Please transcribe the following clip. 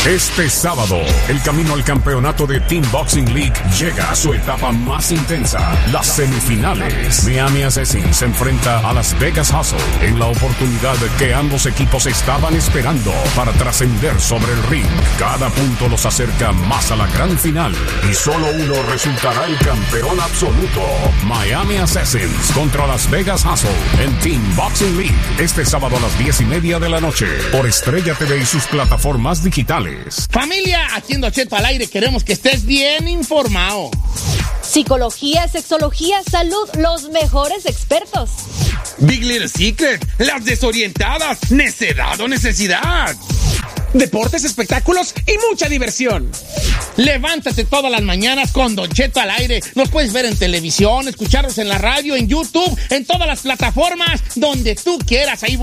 Este sábado, el camino al campeonato de Team Boxing League llega a su etapa más intensa. Las semifinales. Miami Assassins se enfrenta a Las Vegas Hustle en la oportunidad que ambos equipos estaban esperando para trascender sobre el ring. Cada punto los acerca más a la gran final y solo uno resultará el campeón absoluto. Miami Assassins contra Las Vegas Hustle en Team Boxing League. Este sábado a las 10:30 de la noche por Estrella TV y sus plataformas digitales. Familia, aquí en Don Cheto al aire queremos que estés bien informado. Psicología, sexología, salud, los mejores expertos. Big Little Secret, las desorientadas, necedad o necesidad. Deportes, espectáculos y mucha diversión. Levántate todas las mañanas con Don Cheto al aire. Nos puedes ver en televisión, escucharnos en la radio, en YouTube, en todas las plataformas, donde tú quieras. Ahí